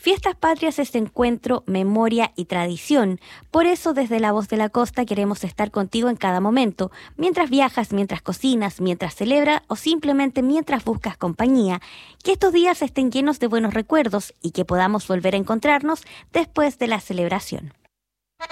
Fiestas Patrias es encuentro, memoria y tradición. Por eso desde La Voz de la Costa queremos estar contigo en cada momento, mientras viajas, mientras cocinas, mientras celebras o simplemente mientras buscas compañía. Que estos días estén llenos de buenos recuerdos y que podamos volver a encontrarnos después de la celebración.